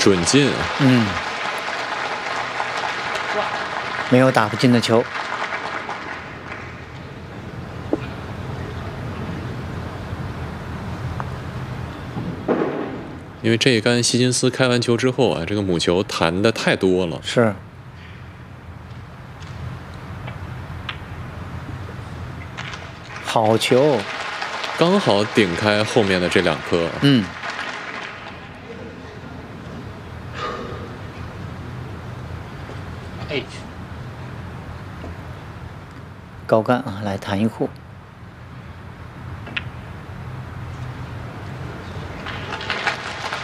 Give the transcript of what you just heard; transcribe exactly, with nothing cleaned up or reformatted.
准进。 嗯，没有打不进的球。 因为这一杆希金斯开完球之后啊，这个母球弹的太多了。 是。好球， 刚好顶开后面的这两颗。 嗯。高杆啊，来弹一库。